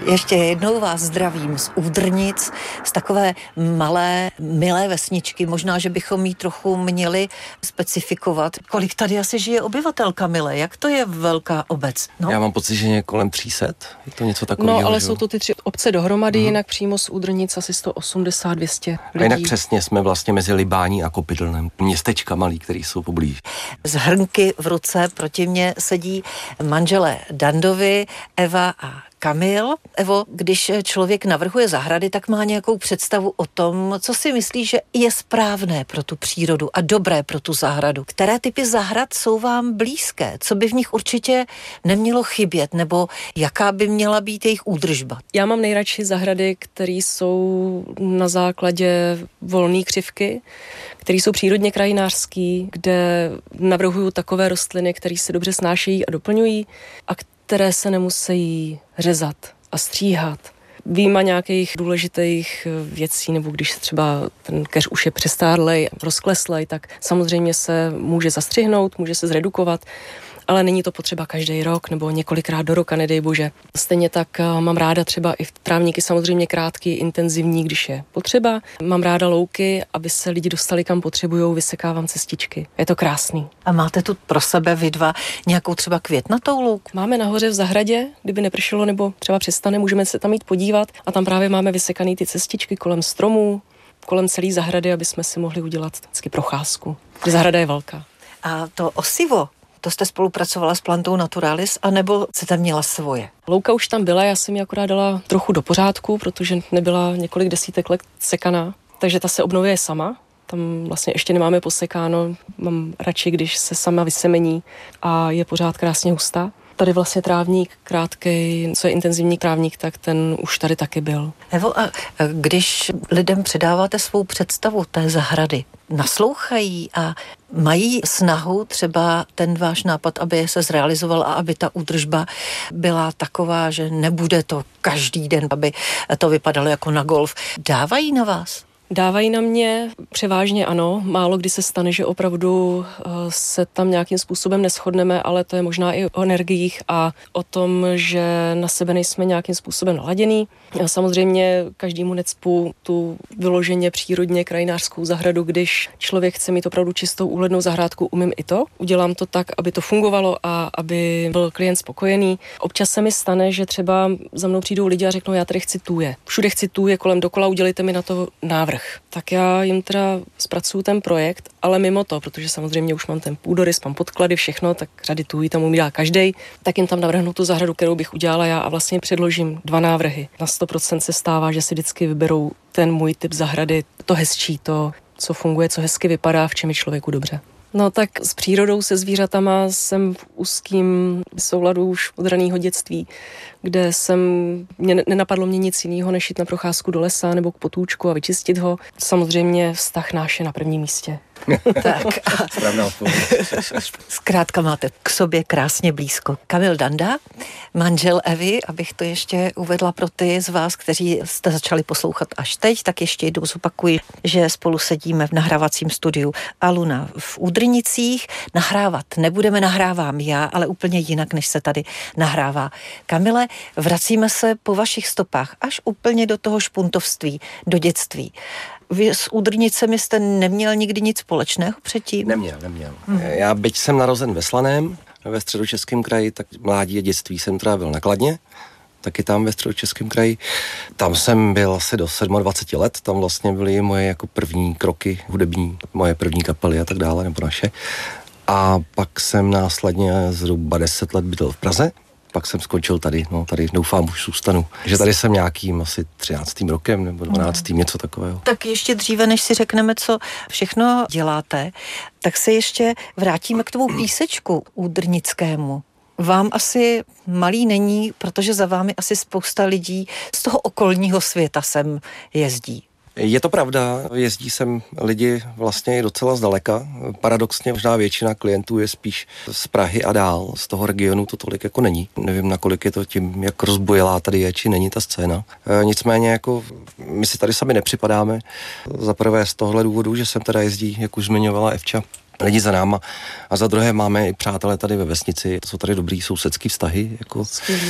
Ještě jednou vás zdravím z Údrnic, z takové malé, milé vesničky. Možná, že bychom jí trochu měli specifikovat. Kolik tady asi žije obyvatel, Kamile? Jak to je velká obec? No. Já mám pocit, že je kolem 300. Je to něco takového. No, ale jsou to ty 3 obce dohromady, jinak přímo z Údrnic asi 180-200 lidí. A jinak přesně jsme vlastně mezi Libání a Kopidlnem. Městečka malý, který jsou poblíž. Z hrnky v ruce proti mně sedí manželé Dandovi, Eva a Kamil. Evo, když člověk navrhuje zahrady, tak má nějakou představu o tom, co si myslí, že je správné pro tu přírodu a dobré pro tu zahradu. Které typy zahrad jsou vám blízké? Co by v nich určitě nemělo chybět? Nebo jaká by měla být jejich údržba? Já mám nejradši zahrady, které jsou na základě volné křivky, které jsou přírodně krajinářský, kde navrhuju takové rostliny, které se dobře snášejí a doplňují a které se nemusí řezat a stříhat. Výjima nějakých důležitých věcí, nebo když se třeba ten keř už je přestárlej, rozkleslej, tak samozřejmě se může zastřihnout, může se zredukovat, ale není to potřeba každý rok nebo několikrát do roka, nedej bože. Stejně tak mám ráda třeba i trávníky samozřejmě krátký, intenzivní, když je potřeba. Mám ráda louky, aby se lidi dostali kam potřebujou, vysekávám cestičky. Je to krásný. A máte tu pro sebe vy dva nějakou třeba květnatou louku? Máme nahoře v zahradě, kdyby nepršelo nebo třeba přestane, můžeme se tam jít podívat a tam právě máme vysekaný ty cestičky kolem stromů, kolem celé zahrady, aby jsme si mohli udělat vždycky procházku. Zahrada je velká. A to osivo, to jste spolupracovala s Plantou Naturalis, anebo jste měla svoje? Louka už tam byla, já jsem ji akorát dala trochu do pořádku, protože nebyla několik desítek let sekaná, takže ta se obnovuje sama. Tam vlastně ještě nemáme posekáno, mám radši, když se sama vysemení a je pořád krásně hustá. Tady vlastně trávník krátkej, co je intenzivní trávník, tak ten už tady taky byl. Evo, a když lidem předáváte svou představu té zahrady, naslouchají a mají snahu třeba ten váš nápad, aby se zrealizoval a aby ta údržba byla taková, že nebude to každý den, aby to vypadalo jako na golf. Dávají na vás? Dávají na mě převážně ano, málo kdy se stane, že opravdu se tam nějakým způsobem neshodneme, ale to je možná i o energiích a o tom, že na sebe nejsme nějakým způsobem naladěný. Samozřejmě každému necpu tu vyloženě přírodně krajinářskou zahradu, když člověk chce mít opravdu čistou úhlednou zahrádku, umím i to. Udělám to tak, aby to fungovalo a aby byl klient spokojený. Občas se mi stane, že třeba za mnou přijdou lidi a řeknou, já tady chci tůje. Všude chci tůje kolem dokola, udělejte mi na to návrh. Tak já jim teda zpracuju ten projekt, ale mimo to, protože samozřejmě už mám ten půdorys, mám podklady, všechno, tak řady tůjí tam umí dát každej, tak jim tam navrhnu tu zahradu, kterou bych udělala já a vlastně předložím 2 návrhy. Na 100% se stává, že si vždycky vyberou ten můj typ zahrady, to hezčí, to, co funguje, co hezky vypadá, v čem je člověku dobře. No tak s přírodou, se zvířatama jsem v úzkým souladu už od raného dětství, kde nenapadlo mě nic jiného, než jít na procházku do lesa nebo k potůčku a vyčistit ho. Samozřejmě vztah náš je na prvním místě. Tak. Správná odpověď. Zkrátka máte k sobě krásně blízko. Kamil Danda, manžel Evy, abych to ještě uvedla pro ty z vás, kteří jste začali poslouchat až teď, tak ještě jednou zopakuji, že spolu sedíme v nahrávacím studiu Aluna v Údrnicích. Nahrávat nebudeme, nahrávám já, ale úplně jinak, než se tady nahrává. Kamile, vracíme se po vašich stopách až úplně do toho špuntovství, do dětství. Vy s Údrnicemi jste neměl nikdy nic společného předtím? Neměl. Já byť jsem narozen ve Slaném, ve Středočeském kraji, tak mládí a dětství jsem trávil na Kladně, taky tam ve Středočeském kraji. Tam jsem byl asi do 27 let, tam vlastně byly moje jako první kroky hudební, moje první kapely a tak dále, nebo naše. A pak jsem následně zhruba 10 let bydlel v Praze. Pak jsem skončil tady, tady doufám už zůstanu. Že tady jsem nějakým asi 13. rokem nebo 12. něco takového. Tak ještě dříve, než si řekneme, co všechno děláte, tak se ještě vrátíme k tomu písečku údrnickému. Vám asi malý není, protože za vámi asi spousta lidí z toho okolního světa sem jezdí. Je to pravda, jezdí sem lidi vlastně docela zdaleka. Paradoxně možná většina klientů je spíš z Prahy a dál, z toho regionu to tolik jako není. Nevím, nakolik je to tím, jak rozbujelá tady je, či není ta scéna. Nicméně jako my si tady sami nepřipadáme. Za prvé z tohle důvodu, že sem teda jezdí, jak už zmiňovala Evča, lidi za náma. A za druhé máme i přátelé tady ve vesnici. To jsou tady dobrý sousedský vztahy. Jako